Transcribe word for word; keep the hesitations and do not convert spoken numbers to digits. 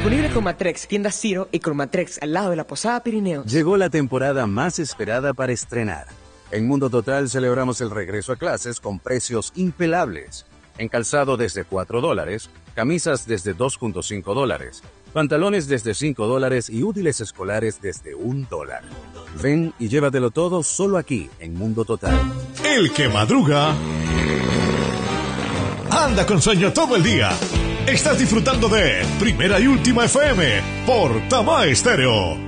Disponible con Matrex, tienda Ciro y con Matrex al lado de la Posada Pirineos. Llegó la temporada más esperada para estrenar. En Mundo Total celebramos el regreso a clases con precios impelables. En calzado desde cuatro dólares, camisas desde dos punto cinco dólares, pantalones desde cinco dólares y útiles escolares desde un dólar. Ven y llévatelo todo solo aquí en Mundo Total. El que madruga anda con sueño todo el día. Estás disfrutando de Primera y Última F M por Tama Estéreo.